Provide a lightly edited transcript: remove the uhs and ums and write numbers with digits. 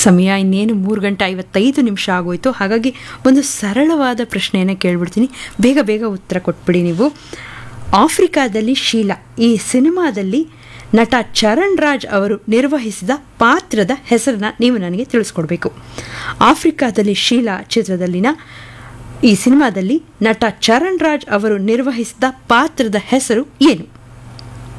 ಸಮಯ ಇನ್ನೇನು 3:55 ಆಗೋಯ್ತು. ಹಾಗಾಗಿ ಒಂದು ಸರಳವಾದ ಪ್ರಶ್ನೆಯನ್ನು ಕೇಳ್ಬಿಡ್ತೀನಿ, ಬೇಗ ಬೇಗ ಉತ್ತರ ಕೊಟ್ಬಿಡಿ ನೀವು. ಆಫ್ರಿಕಾದಲ್ಲಿ ಶೀಲಾ ಈ ಸಿನಿಮಾದಲ್ಲಿ ನಟ ಚರಣ್ ರಾಜ್ ಅವರು ನಿರ್ವಹಿಸಿದ ಪಾತ್ರದ ಹೆಸರನ್ನ ನೀವು ನನಗೆ ತಿಳಿಸ್ಕೊಡ್ಬೇಕು. ಆಫ್ರಿಕಾದಲ್ಲಿ ಶೀಲಾ ಚಿತ್ರದಲ್ಲಿನ ಈ ಸಿನಿಮಾದಲ್ಲಿ ನಟ ಚರಣ್ ರಾಜ್ ಅವರು ನಿರ್ವಹಿಸಿದ ಪಾತ್ರದ ಹೆಸರು ಏನು?